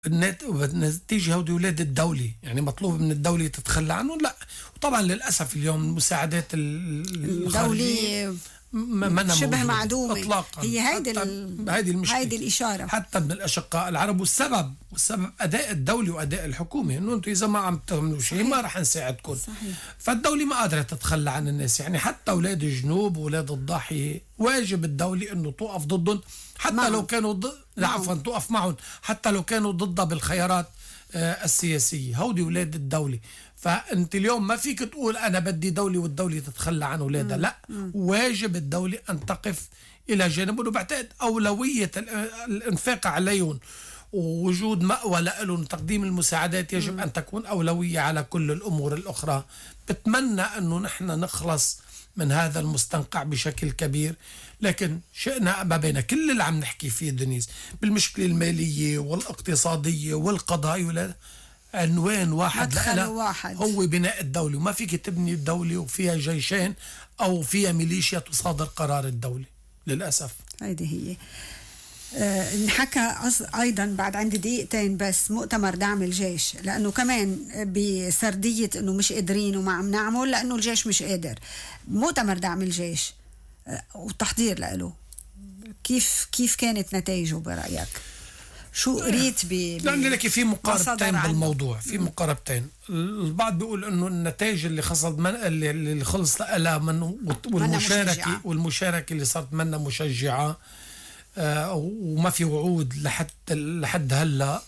بالنتيجة هودي ولاد الدولة، يعني مطلوب من الدولة تتخلى عنهم؟ لا. وطبعا للأسف اليوم المساعدات الخارجية الدولية ما شبه معدومة اطلاقا. هي هيدي المشكله، هيدي الإشارة حتى من الاشقاء العرب. والسبب اداء الدوله واداء الحكومه، انه انتم اذا ما عم تعملوا شيء ما راح نساعدكم. صحيح. فالدوله ما قادره تتخلى عن الناس، يعني حتى اولاد الجنوب واولاد الضاحيه واجب الدوله انه توقف ضدهم، حتى معهم. لو كانوا عفوا توقف معهم حتى لو كانوا ضدها بالخيارات السياسيه. هودي اولاد الدوله. فانت اليوم ما فيك تقول انا بدي دولة والدولة تتخلى عن اولادها. لا، واجب الدولة ان تقف الى جانبهم. وبعتقد اولوية الانفاق عليهم ووجود مأوى لهم وتقديم المساعدات يجب ان تكون اولوية على كل الامور الاخرى. بتمنى انه نحن نخلص من هذا المستنقع بشكل كبير، لكن شئنا ما بين كل اللي عم نحكي فيه دنيس بالمشكلة المالية والاقتصادية والقضائية عنوان واحد واحد هو بناء الدولة. وما فيك تبني الدولة وفيها جيشين أو فيها ميليشيا تصادر قرار الدولة للأسف. هيدي هي. نحكى أيضا بعد عندي دقيقتين بس مؤتمر دعم الجيش، لأنه كمان بسردية أنه مش قادرين وما عم نعمل لأنه الجيش مش قادر. مؤتمر دعم الجيش والتحضير له كيف كانت نتائجه برأيك؟ شو قريت لأن لك في مقاربتين بالموضوع. في مقاربتين. البعض بيقول انه النتائج اللي اللي خلص لها والمشاركة اللي صارت منا مشجعة، وما في وعود لحد هلا.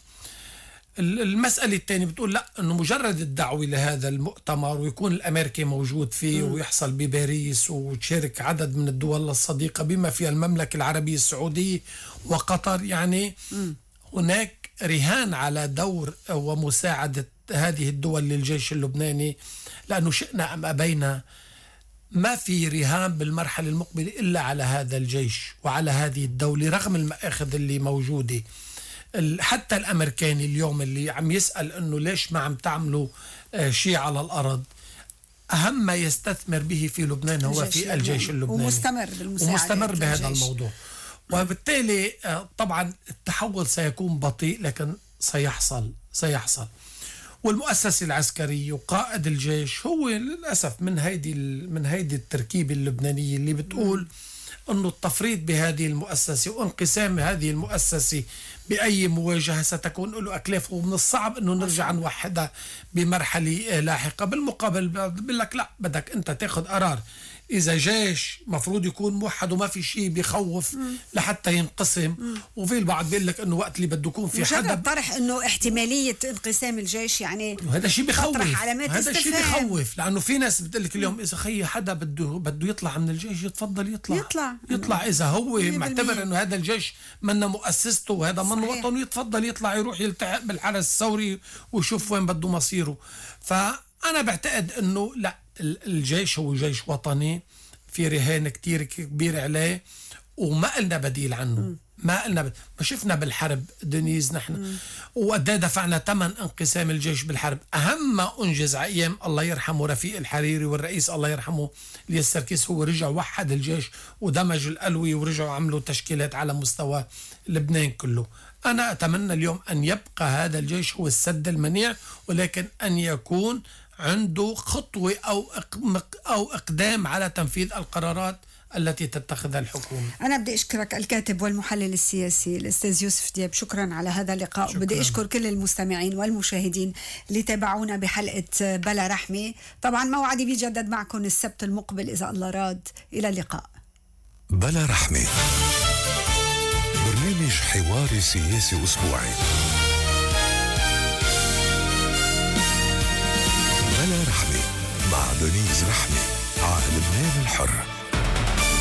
المسألة الثانية بتقول لا، انه مجرد الدعوة لهذا المؤتمر ويكون الامريكي موجود فيه ويحصل بباريس وتشارك عدد من الدول الصديقة بما فيها المملكة العربية السعودية وقطر، يعني هناك رهان على دور ومساعدة هذه الدول للجيش اللبناني، لأنه شئنا أم أبينا ما في رهان بالمرحلة المقبلة إلا على هذا الجيش وعلى هذه الدولة رغم المآخذ اللي موجودة. حتى الأمريكاني اليوم اللي عم يسأل أنه ليش ما عم تعملوا شيء على الأرض، أهم ما يستثمر به في لبنان هو في الجيش اللبناني، ومستمر بهذا الموضوع. وبالتالي طبعا التحول سيكون بطيء لكن سيحصل. والمؤسسة العسكرية وقائد الجيش هو للأسف من هيدي التركيبة اللبنانية اللي بتقول أنه التفريط بهذه المؤسسة وانقسام هذه المؤسسة بأي مواجهة ستكون له أكلاف، ومن الصعب أنه نرجع نوحدها بمرحلة لاحقة. بالمقابل بقول لك لا، بدك أنت تاخد قرار. إذا جيش مفروض يكون موحد وما في شيء بيخوف لحتى ينقسم. وفي البعض بيقول لك إنه وقت اللي بده يكون في حدا طرح إنه احتمالية انقسام الجيش، يعني هذا شيء بخوف. هذا شيء بخوف، لأنه في ناس بتقول لك اليوم إذا خي حدا بده يطلع من الجيش يتفضل يطلع إذا هو معتبر إنه هذا الجيش منا مؤسسته وهذا من وطنه يتفضل يطلع يروح يلتحق بالحرس الثوري ويشوف وين بده مصيره. فأنا بعتقد إنه لا، الجيش هو جيش وطني في رهان كتير كبير عليه وما قلنا بديل عنه. ما شفنا بالحرب دنيز نحن وقد دفعنا ثمن انقسام الجيش بالحرب. أهم ما أنجز أيام الله يرحمه رفيق الحريري والرئيس الله يرحمه الياس سركيس هو رجع وحد الجيش ودمج الألوي ورجعوا عملوا تشكيلات على مستوى لبنان كله. أنا أتمنى اليوم أن يبقى هذا الجيش هو السد المنيع، ولكن أن يكون عنده خطوة أو إقدام على تنفيذ القرارات التي تتخذها الحكومة. أنا بدي أشكرك الكاتب والمحلل السياسي الأستاذ يوسف دياب، شكرا على هذا اللقاء. بدي أشكر كل المستمعين والمشاهدين اللي تابعونا بحلقة بلا رحمة. طبعا موعدي بيجدد معكم السبت المقبل إذا الله راد. إلى اللقاء. بلا رحمة، برنامج حواري سياسي أسبوعي. بلا رحمة مع دنيز رحمة على لبنان الحر.